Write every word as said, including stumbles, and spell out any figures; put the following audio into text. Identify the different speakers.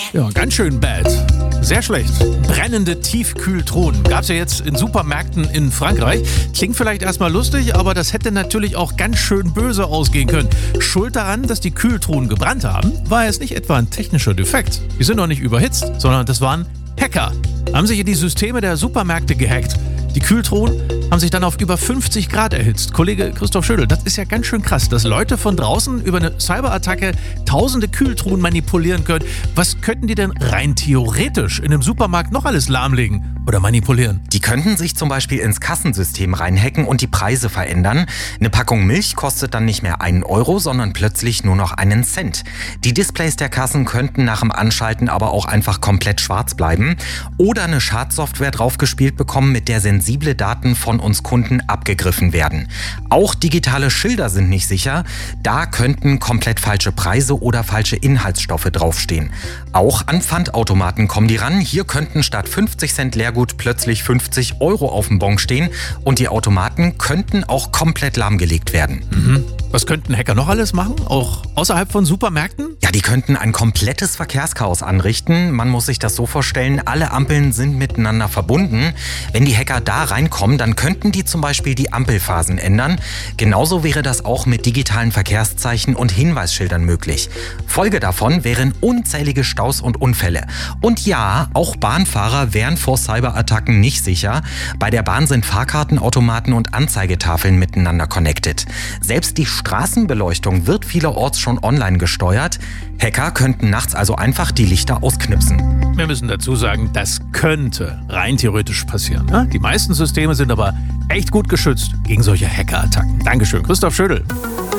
Speaker 1: Ja, ganz schön bad. Sehr schlecht. Brennende Tiefkühltruhen. Gab's ja jetzt in Supermärkten in Frankreich. Klingt vielleicht erstmal lustig, aber das hätte natürlich auch ganz schön böse ausgehen können. Schuld daran, dass die Kühltruhen gebrannt haben, war es nicht etwa ein technischer Defekt. Die sind doch nicht überhitzt, sondern das waren Hacker. Haben sich in die Systeme der Supermärkte gehackt. Die Kühltruhen haben sich dann auf über fünfzig Grad erhitzt. Kollege Christoph Schödel, das ist ja ganz schön krass, dass Leute von draußen über eine Cyberattacke tausende Kühltruhen manipulieren können. Was könnten die denn rein theoretisch in einem Supermarkt noch alles lahmlegen oder manipulieren?
Speaker 2: Die könnten sich zum Beispiel ins Kassensystem reinhacken und die Preise verändern. Eine Packung Milch kostet dann nicht mehr einen Euro, sondern plötzlich nur noch einen Cent. Die Displays der Kassen könnten nach dem Anschalten aber auch einfach komplett schwarz bleiben oder eine Schadsoftware draufgespielt bekommen, mit der sensible Daten von uns Kunden abgegriffen werden. Auch digitale Schilder sind nicht sicher. Da könnten komplett falsche Preise oder falsche Inhaltsstoffe draufstehen. Auch an Pfandautomaten kommen die ran. Hier könnten statt fünfzig Cent Leergut plötzlich fünfzig Euro auf dem Bon stehen und die Automaten könnten auch komplett lahmgelegt werden.
Speaker 1: Mhm. Was könnten Hacker noch alles machen? Auch außerhalb von Supermärkten?
Speaker 2: Ja, die könnten ein komplettes Verkehrschaos anrichten. Man muss sich das so vorstellen, alle Ampeln sind miteinander verbunden. Wenn die Hacker da reinkommen, dann könnten die zum Beispiel die Ampelphasen ändern. Genauso wäre das auch mit digitalen Verkehrszeichen und Hinweisschildern möglich. Folge davon wären unzählige Staus und Unfälle. Und ja, auch Bahnfahrer wären vor Cyberattacken nicht sicher. Bei der Bahn sind Fahrkartenautomaten und Anzeigetafeln miteinander connected. Selbst die Straßenbeleuchtung wird vielerorts schon online gesteuert. Hacker könnten nachts also einfach die Lichter ausknipsen.
Speaker 1: Wir müssen dazu sagen, das könnte rein theoretisch passieren. Ne? Die meisten Systeme sind aber echt gut geschützt gegen solche Hackerattacken. Dankeschön, Christoph Schödel.